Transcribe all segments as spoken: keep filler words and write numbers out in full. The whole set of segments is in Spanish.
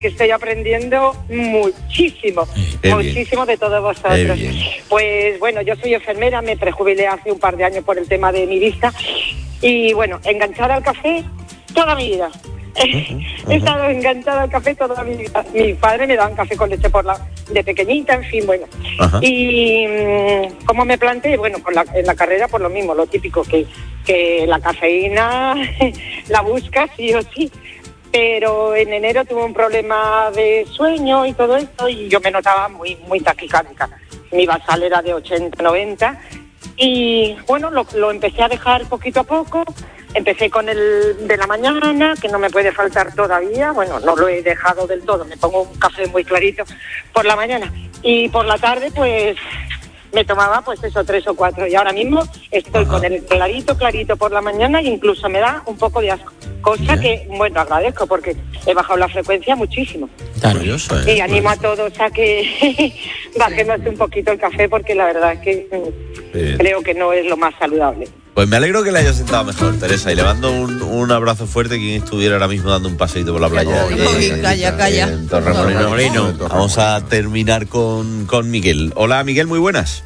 que estoy aprendiendo muchísimo, Qué muchísimo bien. de todos vosotros. Pues bueno, yo soy enfermera, me prejubilé hace un par de años por el tema de mi vista y bueno, enganchada al café toda mi vida. He estado enganchada al café toda mi vida. Mi padre me daba café con leche por la, de pequeñita, en fin, bueno. Ajá. Y mmm, ¿cómo me planteé? Bueno, con la, en la carrera por lo mismo, lo típico, que, que la cafeína la buscas sí o sí. Pero en enero tuve un problema de sueño y todo esto y yo me notaba muy, muy taquicárdica. Mi basal era de ochenta, noventa y bueno, lo, lo empecé a dejar poquito a poco. Empecé con el de la mañana, que no me puede faltar todavía. Bueno, no lo he dejado del todo, me pongo un café muy clarito por la mañana. Y por la tarde, pues, me tomaba, pues eso, tres o cuatro. Y ahora mismo estoy Ajá. con el clarito, clarito por la mañana e incluso me da un poco de asco. Cosa Bien. que, bueno, agradezco porque he bajado la frecuencia muchísimo. Claro, y animo a todos a que bajemos un poquito el café porque la verdad es que Bien. creo que no es lo más saludable. Pues me alegro que le hayas sentado mejor, Teresa, y le mando un, un abrazo fuerte a quien estuviera ahora mismo dando un paseíto por la playa. Uy, eh, calla, calla. En Torremolino. Vamos a terminar con, con Miguel. Hola, Miguel, muy buenas.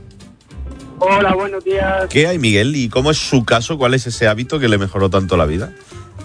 Hola, buenos días. ¿Qué hay, Miguel? ¿Y cómo es su caso? ¿Cuál es ese hábito que le mejoró tanto la vida?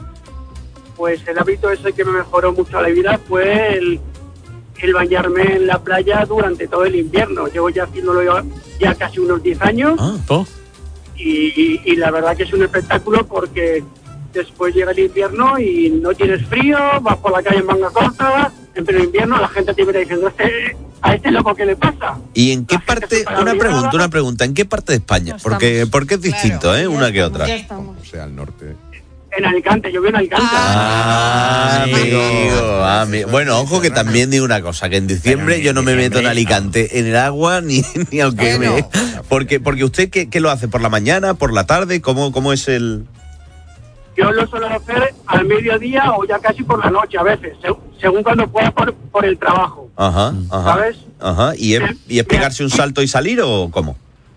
Pues el hábito ese que me mejoró mucho la vida fue el, el bañarme en la playa durante todo el invierno. Llevo ya haciéndolo ya, ya casi unos diez años. Ah, ¿oh? y, y, y la verdad que es un espectáculo porque después llega el invierno y no tienes frío, vas por la calle en manga corta, en pleno invierno la gente te viene diciendo, este, a este loco, ¿qué le pasa? ¿Y en qué parte, una pregunta, una pregunta, ¿en qué parte de España? Porque, porque es distinto, claro, ¿eh? Una que otra. O sea, al norte. En Alicante, yo vivo en Alicante. Ah, amigo, amigo. Bueno, ojo que también digo una cosa, que en diciembre yo no me meto en Alicante en el agua ni, ni aunque bueno. me... Porque, porque usted, ¿qué, ¿qué lo hace? ¿Por la mañana, por la tarde? ¿Cómo, cómo es el...? Yo lo suelo hacer al mediodía o ya casi por la noche a veces, según, según cuando pueda por, por el trabajo. Ajá, ajá. ¿Sabes? Ajá. ¿Y es, ¿Y es pegarse un salto y salir o cómo?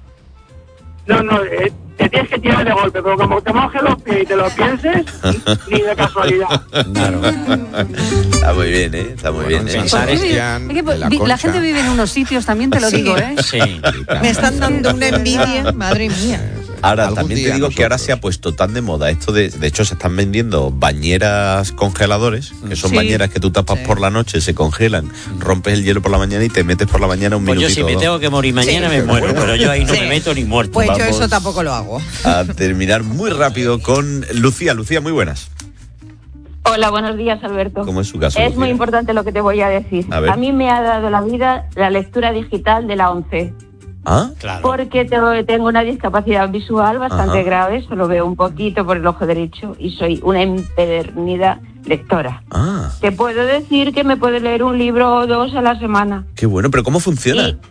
No, no, eh, te tienes que tirar de golpe, pero como te mojes los pies y te lo pienses, ni de casualidad. Claro. Está muy bien, ¿eh? Está muy bueno, bien, ¿eh? San Sebastián, es que, la, la gente vive en unos sitios, también te lo sí, digo, ¿eh? Sí. Me están dando una envidia, madre mía. Ahora, también te digo nosotros. que ahora se ha puesto tan de moda esto de... De hecho, se están vendiendo bañeras congeladores, que son sí. bañeras que tú tapas sí. por la noche, se congelan, rompes el hielo por la mañana y te metes por la mañana un pues minutito. Yo si me tengo que morir mañana sí. me muero, pero yo ahí no sí. me meto ni muerto. Pues Vamos yo eso tampoco lo hago. A terminar muy rápido con Lucía. Lucía, muy buenas. Hola, buenos días, Alberto. ¿Cómo es su caso, Es Lucía? muy importante lo que te voy a decir. A ver. A mí me ha dado la vida la lectura digital de la ONCE. ¿Ah? Claro. Porque tengo una discapacidad visual bastante Ajá. grave, solo veo un poquito por el ojo derecho y soy una empedernida lectora. Ah. Te puedo decir que me puedo leer un libro o dos a la semana. Qué bueno, pero ¿cómo funciona? Y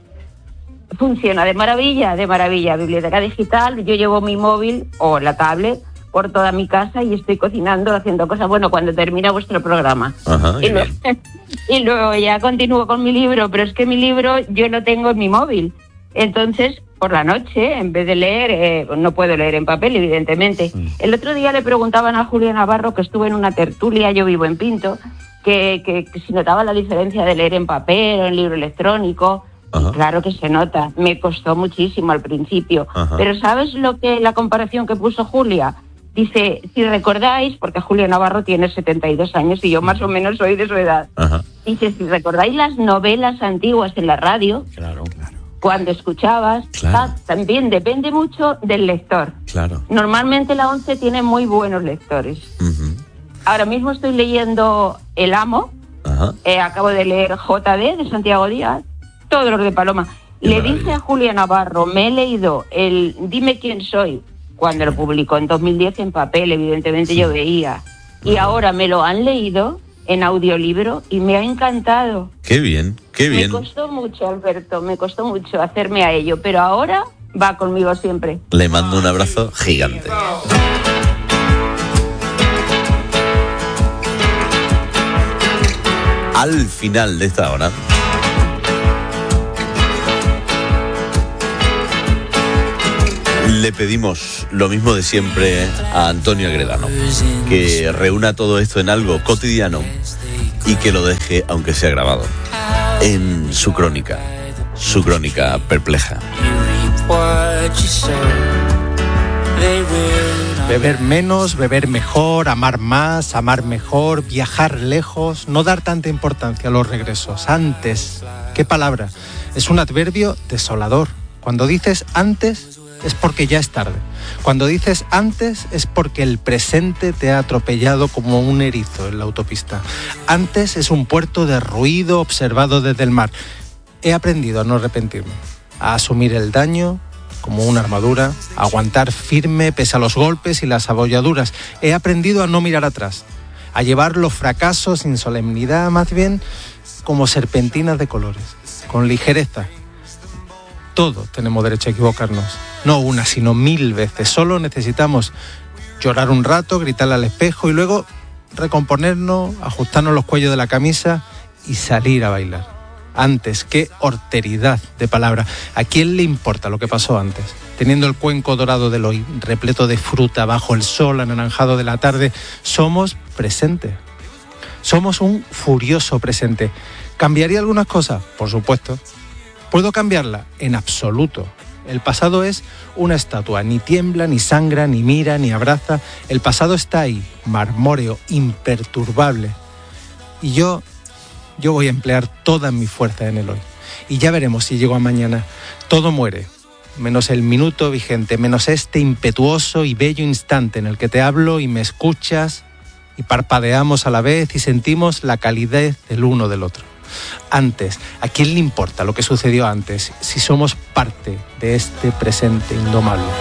funciona de maravilla, de maravilla. Biblioteca digital, yo llevo mi móvil o la tablet por toda mi casa y estoy cocinando, haciendo cosas, bueno, cuando termina vuestro programa. Ajá, y, luego, y luego ya continúo con mi libro, pero es que mi libro yo lo tengo en mi móvil. Entonces, por la noche, en vez de leer, eh, no puedo leer en papel, evidentemente. Sí. El otro día le preguntaban a Julia Navarro, que estuvo en una tertulia, yo vivo en Pinto, que, que, que si notaba la diferencia de leer en papel o en libro electrónico. Y claro que se nota. Me costó muchísimo al principio. Ajá. Pero ¿sabes lo que la comparación que puso Julia? Dice, si recordáis, porque Julia Navarro tiene setenta y dos años y yo más o menos soy de su edad. Ajá. Dice, si recordáis las novelas antiguas en la radio, claro, claro. cuando escuchabas, claro. ah, también depende mucho del lector. Claro. Normalmente la ONCE tiene muy buenos lectores. Uh-huh. Ahora mismo estoy leyendo El Amo, eh, acabo de leer J D de Santiago Díaz, todos los de Paloma. Qué Le maravilla. Dije a Julia Navarro, me he leído el Dime quién soy, cuando lo publicó en dos mil diez en papel, evidentemente sí. yo veía. Y ahora me lo han leído en audiolibro y me ha encantado. Qué bien, qué bien. Me costó mucho, Alberto, me costó mucho hacerme a ello, pero ahora va conmigo siempre. Le mando un abrazo gigante. Al final de esta hora le pedimos lo mismo de siempre a Antonio Agredano, que reúna todo esto en algo cotidiano y que lo deje aunque sea grabado en su crónica, su crónica perpleja. Beber menos, beber mejor, amar más, amar mejor, viajar lejos, no dar tanta importancia a los regresos. Antes, ¿qué palabra? Es un adverbio desolador. Cuando dices antes es porque ya es tarde. Cuando dices antes es porque el presente te ha atropellado como un erizo en la autopista. Antes es un puerto de ruido observado desde el mar. He aprendido a no arrepentirme, a asumir el daño como una armadura, a aguantar firme pese a los golpes y las abolladuras. He aprendido a no mirar atrás, a llevar los fracasos sin solemnidad, más bien como serpentinas de colores, con ligereza. Todos tenemos derecho a equivocarnos, no una, sino mil veces. Solo necesitamos llorar un rato, gritarle al espejo y luego recomponernos, ajustarnos los cuellos de la camisa y salir a bailar. Antes, qué horteridad de palabra. ¿A quién le importa lo que pasó antes? Teniendo el cuenco dorado del hoy, repleto de fruta, bajo el sol anaranjado de la tarde, somos presente. Somos un furioso presente. ¿Cambiaría algunas cosas? Por supuesto. ¿Puedo cambiarla? En absoluto. El pasado es una estatua, ni tiembla, ni sangra, ni mira, ni abraza. El pasado está ahí, marmóreo, imperturbable. Y yo... Yo voy a emplear toda mi fuerza en el hoy. Y ya veremos si llego a mañana. Todo muere, menos el minuto vigente, menos este impetuoso y bello instante en el que te hablo y me escuchas y parpadeamos a la vez y sentimos la calidez del uno del otro. Antes, ¿a quién le importa lo que sucedió antes si somos parte de este presente indomable?